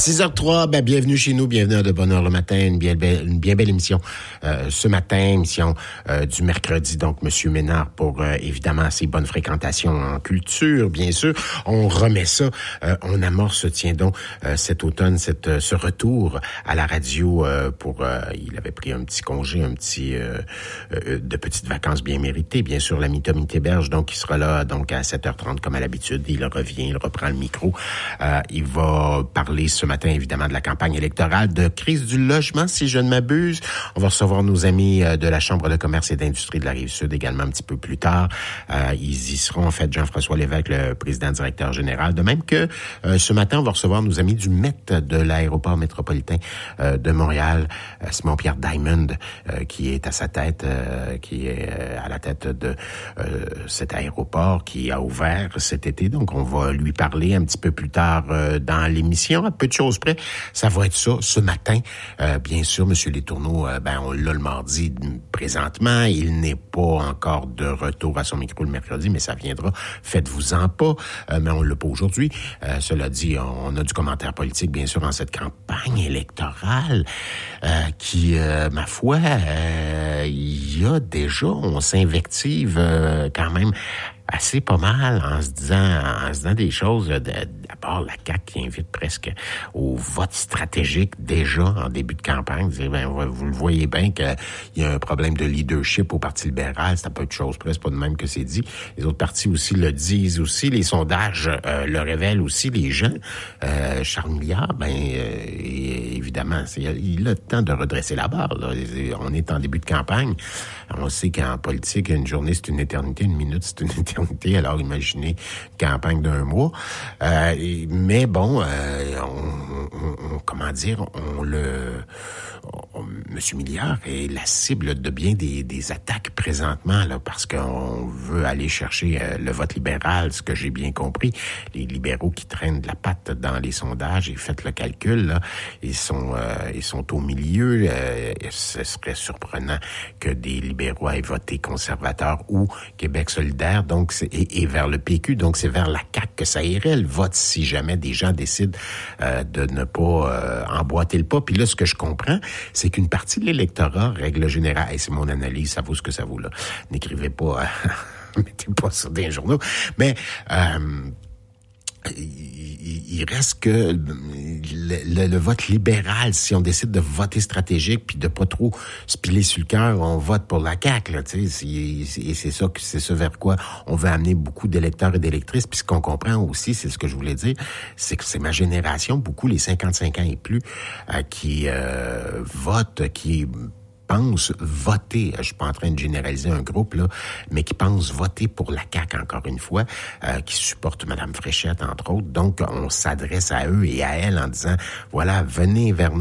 6h03, bienvenue chez nous, bienvenue à De Bonne Heure le matin, une bien belle émission ce matin, émission du mercredi, donc Monsieur Ménard pour évidemment ses bonnes fréquentations en culture, bien sûr. On remet ça, on amorce, tiens donc, cet automne, ce retour à la radio il avait pris un petit congé, de petites vacances bien méritées, bien sûr, l'ami Tommy Théberge, donc il sera là donc à 7h30 comme à l'habitude, il revient, il reprend le micro, il va parler ce matin, évidemment, de la campagne électorale, de crise du logement, si je ne m'abuse. On va recevoir nos amis de la Chambre de commerce et d'industrie de la Rive-Sud également un petit peu plus tard. Ils y seront, en fait, Jean-François Lévesque, le président-directeur général. De même que ce matin, on va recevoir nos amis du MET, de l'aéroport métropolitain de Montréal, Simon-Pierre Diamond, qui est à sa tête, qui est à la tête de cet aéroport qui a ouvert cet été. Donc, on va lui parler un petit peu plus tard dans l'émission. À peu de choses près, ça va être ça ce matin. Bien sûr, M. Letourneau, on l'a le mardi présentement. Il n'est pas encore de retour à son micro le mercredi, mais ça viendra. Faites-vous-en pas. Mais on l'a pas aujourd'hui. Cela dit, on a du commentaire politique, bien sûr, en cette campagne électorale qui, ma foi, il y a déjà, on s'invective quand même assez pas mal en se disant des choses. D'abord, la CAQ qui invite presque au vote stratégique déjà en début de campagne. Vous le voyez bien qu'il y a un problème de leadership au Parti libéral. C'est un peu de choses près, c'est pas de même que c'est dit. Les autres partis aussi le disent aussi. Les sondages le révèlent aussi. Les gens, Charles Milliard, évidemment, il a le temps de redresser la barre. Là. On est en début de campagne. On sait qu'en politique, une journée, c'est une éternité, une minute, c'est une éternité. Alors, imaginez une campagne d'un mois. Mais bon, Monsieur Milliard est la cible de bien des attaques présentement, là, parce qu'on veut aller chercher le vote libéral, ce que j'ai bien compris. Les libéraux qui traînent de la patte dans les sondages, et faites le calcul, là, ils sont au milieu. Ce serait surprenant que des libéraux aient voté conservateur ou Québec solidaire, donc et vers le PQ, donc c'est vers la CAQ que ça irait le vote si jamais des gens décident de ne pas emboîter le pas. Puis là, ce que je comprends, c'est qu'une partie de l'électorat, règle générale, et c'est mon analyse, ça vaut ce que ça vaut, là. N'écrivez pas, mettez pas ça dans les journaux, mais il reste que le vote libéral, si on décide de voter stratégique puis de pas trop se piler sur le cœur, on vote pour la CAQ, là, tu sais, et c'est ça vers quoi on veut amener beaucoup d'électeurs et d'électrices. Puis ce qu'on comprend aussi, c'est ce que je voulais dire, c'est que c'est ma génération, beaucoup les 55 ans et plus, qui votent, qui pensent voter, je suis pas en train de généraliser un groupe, là, mais qui pensent voter pour la CAQ, encore une fois, qui supporte Mme Fréchette, entre autres. Donc, on s'adresse à eux et à elle en disant, voilà, venez vers